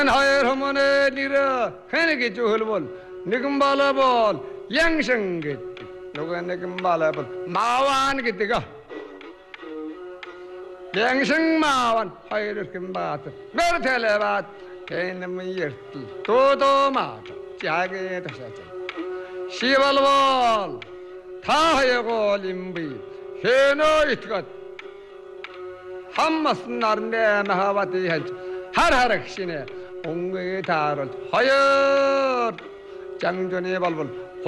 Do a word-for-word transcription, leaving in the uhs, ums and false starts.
하यर 허머네 니라 해내기 주hul볼 니금 발라볼 양생기 누가 니금 발라볼 마완 기띠가 양생 마완 하यर 김바트 메르텔레바트 개놈의 열띠 도도마트 자게 다사자 시발볼 다하여고 림비 해노이트가 한마스 나르네 나하바티 하르하르시네 옹의 다를 하여 장전의 발볼